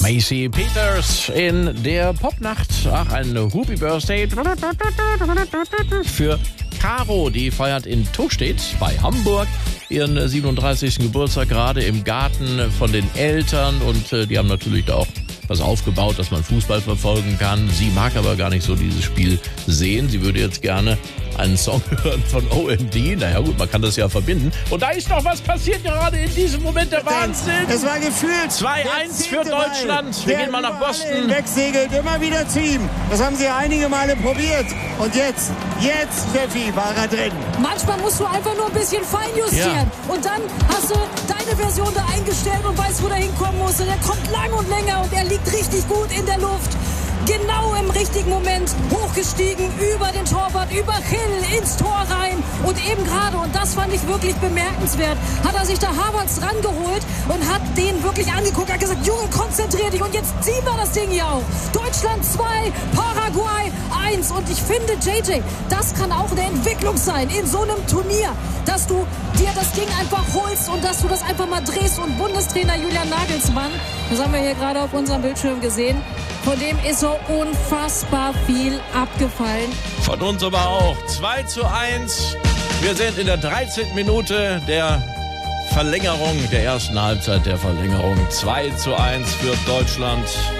Macy Peters in der Popnacht. Ach, ein Happy Birthday für Caro, die feiert in Tostedt bei Hamburg ihren 37. Geburtstag, gerade im Garten von den Eltern. Und die haben natürlich da auch was aufgebaut, dass man Fußball verfolgen kann. Sie mag aber gar nicht so dieses Spiel sehen. Sie würde jetzt gerne einen Song hören von OMD. Naja gut, man kann das ja verbinden. Und da ist noch was passiert gerade in diesem Moment, der Wahnsinn. Es war gefühlt 2-1 für Deutschland. Wir gehen mal nach Boston. Wegsegelt, immer wieder zu ihm. Das haben sie einige Male probiert. Und jetzt, Steffi, war er drin. Manchmal musst du einfach nur ein bisschen feinjustieren. Ja. Und dann hast du deine Version da eingestellt und weißt, wo der hinkommen muss. Und der kommt lang und länger und er liegt richtig gut in der Luft. Genau im richtigen Moment hochgestiegen, über den Torwart, über Hill ins Tor rein und eben gerade, und das fand ich wirklich bemerkenswert, hat er sich da Havertz rangeholt und hat den wirklich angeguckt, hat gesagt, Junge, konzentrier dich und jetzt ziehen wir das Ding hier auf. Deutschland 2, Paraguay 1 und ich finde, JJ, das kann auch eine Entwicklung sein in so einem Turnier, dass du dir das Ding einfach holst und dass du das einfach mal drehst und Bundestrainer Julian Nagelsmann, das haben wir hier gerade auf unserem Bildschirm gesehen, von dem ist so unfassbar viel abgefallen. Von uns aber auch. 2-1. Wir sind in der 13. Minute der Verlängerung, der ersten Halbzeit der Verlängerung. 2-1 für Deutschland.